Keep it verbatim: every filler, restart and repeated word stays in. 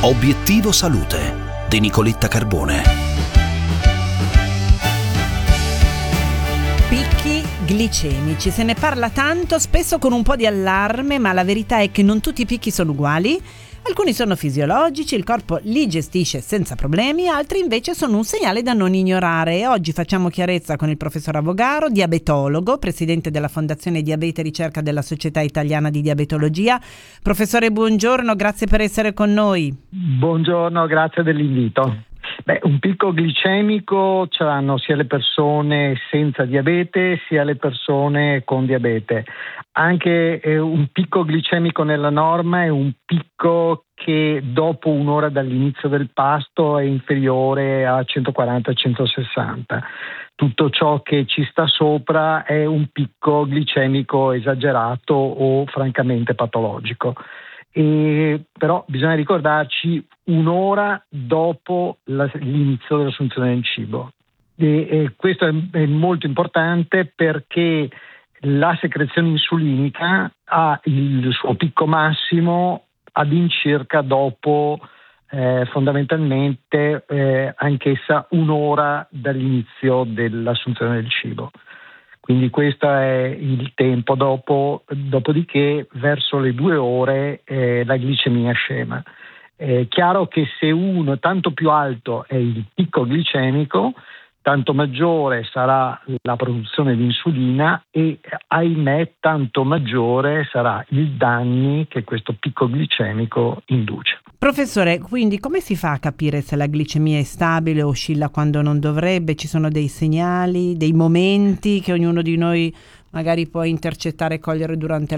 Obiettivo Salute di Nicoletta Carbone. Picchi glicemici, se ne parla tanto, spesso con un po' di allarme, ma la verità è che non tutti i picchi sono uguali. Alcuni sono fisiologici, il corpo li gestisce senza problemi, altri invece sono un segnale da non ignorare. E oggi facciamo chiarezza con il professor Avogaro, diabetologo, presidente della Fondazione Diabete e Ricerca della Società Italiana di Diabetologia. Professore, buongiorno, grazie per essere con noi. Buongiorno, grazie dell'invito. Beh, un picco glicemico ce l'hanno sia le persone senza diabete sia le persone con diabete. Anche eh, un picco glicemico nella norma è un picco che dopo un'ora dall'inizio del pasto è inferiore a centoquaranta centosessanta. Tutto ciò che ci sta sopra è un picco glicemico esagerato o francamente patologico. E però bisogna ricordarci un'ora dopo la, l'inizio dell'assunzione del cibo. E, e questo è, è molto importante perché la secrezione insulinica ha il suo picco massimo all'incirca dopo eh, fondamentalmente eh, anch'essa un'ora dall'inizio dell'assunzione del cibo. Quindi questo è il tempo, dopo, dopodiché verso le due ore eh, la glicemia scema. È chiaro che se uno tanto più alto è il picco glicemico, tanto maggiore sarà la produzione di insulina e ahimè tanto maggiore sarà il danni che questo picco glicemico induce. Professore, quindi come si fa a capire se la glicemia è stabile o oscilla quando non dovrebbe? Ci sono dei segnali, dei momenti che ognuno di noi magari può intercettare e cogliere durante